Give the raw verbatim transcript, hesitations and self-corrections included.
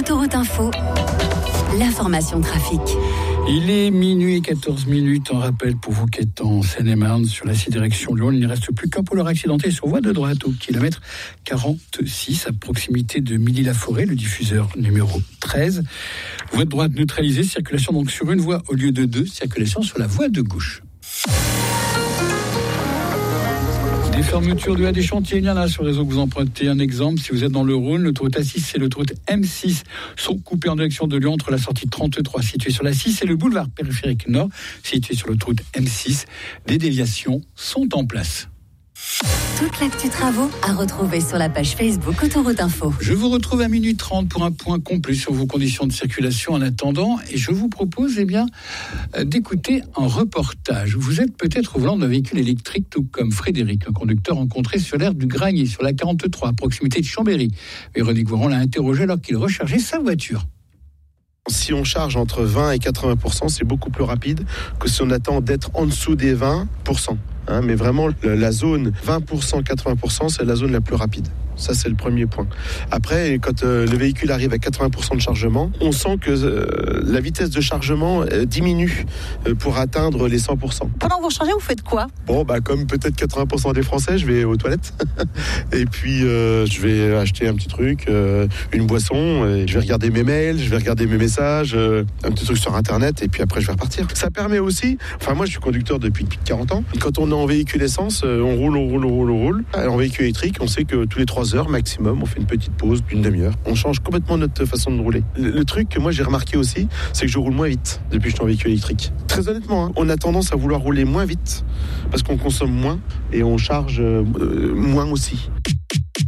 Autoroute Info, l'information trafic. Il est minuit quatorze minutes. En rappel pour vous qui êtes en Seine-et-Marne sur la six direction Lyon, il ne reste plus qu'un pôleur accidenté sur voie de droite au kilomètre quarante-six à proximité de Milly-la-Forêt, le diffuseur numéro treize. Voie de droite neutralisée, circulation donc sur une voie au lieu de deux, circulation sur la voie de gauche. Des fermetures de A des chantiers, il y en a sur le réseau que vous empruntez. Un exemple, si vous êtes dans le Rhône, l'autoroute A six et l'autoroute M six sont coupées en direction de Lyon entre la sortie trente-trois située sur la six et le boulevard périphérique nord situé sur l'autoroute M six. Des déviations sont en place. Toute l'actu travaux à retrouver sur la page Facebook Autoroute Info. Je vous retrouve à minuit trente pour un point complet sur vos conditions de circulation en attendant, et je vous propose eh bien, d'écouter un reportage. Vous êtes peut-être au volant d'un véhicule électrique, tout comme Frédéric, un conducteur rencontré sur l'aire du Granier, sur la quarante-trois, à proximité de Chambéry. Véronique Voiron l'a interrogé alors qu'il rechargeait sa voiture. Si on charge entre vingt et quatre-vingts pour cent, c'est beaucoup plus rapide que si on attend d'être en dessous des vingt pour cent. Hein, mais vraiment, la zone vingt pour cent, quatre-vingts pour cent, c'est la zone la plus rapide. Ça, c'est le premier point. Après, quand euh, le véhicule arrive à quatre-vingts pour cent de chargement, on sent que euh, la vitesse de chargement euh, diminue euh, pour atteindre les cent pour cent. Pendant que vous rechargez, vous faites quoi ? Bon, bah, comme peut-être quatre-vingts pour cent des Français, je vais aux toilettes. Et puis, euh, je vais acheter un petit truc, euh, une boisson. Et je vais regarder mes mails, je vais regarder mes messages, euh, un petit truc sur Internet. Et puis après, je vais repartir. Ça permet aussi... Enfin, moi, je suis conducteur depuis quarante ans. Quand on est en véhicule essence, euh, on roule, on roule, on roule, on roule. Alors, en véhicule électrique, on sait que tous les trois heures maximum, on fait une petite pause d'une demi-heure. On change complètement notre façon de rouler. Le, le truc que moi j'ai remarqué aussi, c'est que je roule moins vite depuis que je suis en véhicule électrique. Très honnêtement, hein, on a tendance à vouloir rouler moins vite parce qu'on consomme moins et on charge euh, moins aussi.